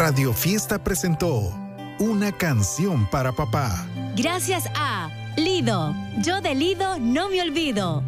Radio Fiesta presentó Una canción para papá. Gracias a Lido. Yo de Lido no me olvido.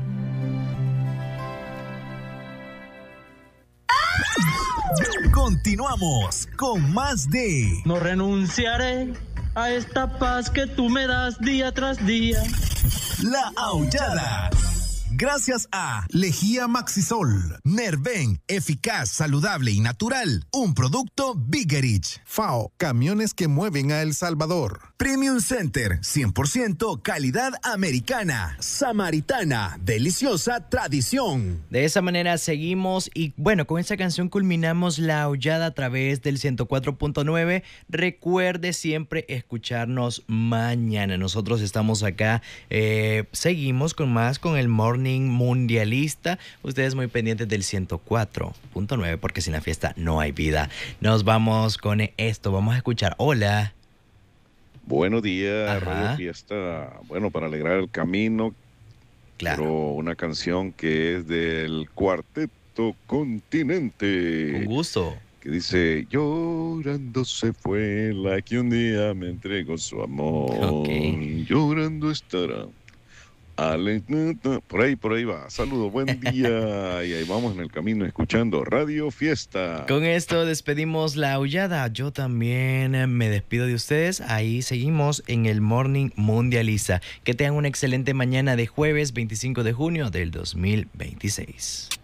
Continuamos con más de... No renunciaré a esta paz que tú me das día tras día. La Aullada. Gracias a Lejía Maxisol. Nerven, eficaz, saludable y natural. Un producto Biggerich. FAO, camiones que mueven a El Salvador. Premium Center, 100% calidad americana. Samaritana, deliciosa tradición. De esa manera seguimos y bueno, con esta canción culminamos La Aullada a través del 104.9. Recuerde siempre escucharnos mañana. Nosotros estamos acá, seguimos con más con el Morning Mundialista. Ustedes muy pendientes del 104.9 porque sin la fiesta no hay vida. Nos vamos con esto. Vamos a escuchar. Hola. Buenos días, Ajá. Radio Fiesta. Bueno, para alegrar el camino, Claro. pero una canción que es del Cuarteto Continente. Un gusto. Que dice, llorando se fue la que un día me entregó su amor. Ok. Llorando estará. Por ahí va. Saludos, buen día. Y ahí vamos en el camino escuchando Radio Fiesta. Con esto despedimos La Aullada. Yo también me despido de ustedes. Ahí seguimos en el Morning Mundialista. Que tengan una excelente mañana de jueves 25 de junio del 2026.